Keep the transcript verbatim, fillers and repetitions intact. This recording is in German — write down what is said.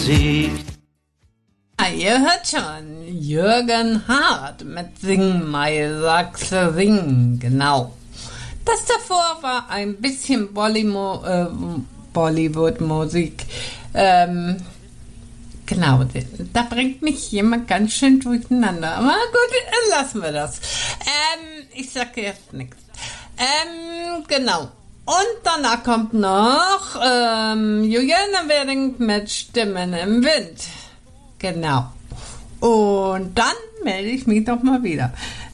Musik. Ja, ihr hört schon, Jürgen Hart mit Sing Mai Sachse Sing, genau. Das davor war ein bisschen Bollymo- äh, Bollywood-Musik. Ähm, genau, da bringt mich jemand ganz schön durcheinander. Aber gut, lassen wir das. Ähm, ich sage jetzt nichts. Ähm, genau. Und danach kommt noch ähm, Juliane Werding mit Stimmen im Wind. Genau. Und dann melde ich mich doch mal wieder.